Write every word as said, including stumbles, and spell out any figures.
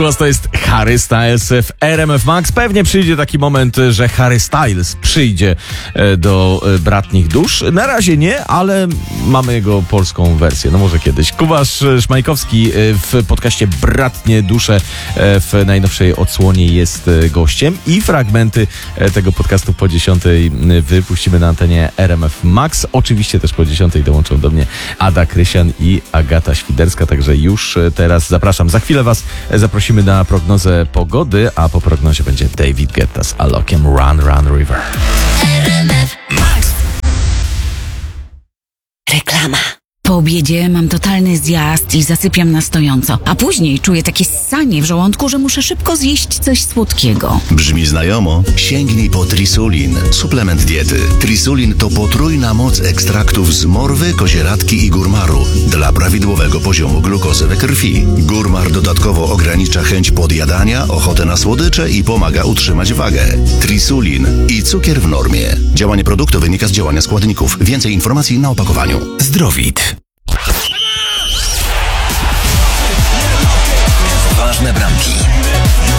To jest Harry Styles w R M F Max. Pewnie przyjdzie taki moment, że Harry Styles przyjdzie do Bratnich Dusz. Na razie nie, ale mamy jego polską wersję. No może kiedyś. Kubasz Szmajkowski w podcaście Bratnie Dusze w najnowszej odsłonie jest gościem i fragmenty tego podcastu po dziesiątej wypuścimy na antenie R M F Max. Oczywiście też po dziesiątej dołączą do mnie Ada Krysian i Agata Świderska, także już teraz zapraszam. Za chwilę was zaprosimy na prognozę pogody, a po prognozie będzie David Guetta z Alokiem Run Run River. R M F Max. Reklama. Po obiedzie mam totalny zjazd i zasypiam na stojąco, a później czuję takie ssanie w żołądku, że muszę szybko zjeść coś słodkiego. Brzmi znajomo? Sięgnij po Trisulin, suplement diety. Trisulin to potrójna moc ekstraktów z morwy, kozieradki i górmaru dla prawidłowego poziomu glukozy we krwi. Górmar dodatkowo ogranicza chęć podjadania, ochotę na słodycze i pomaga utrzymać wagę. Trisulin i cukier w normie. Działanie produktu wynika z działania składników. Więcej informacji na opakowaniu. Zdrowit.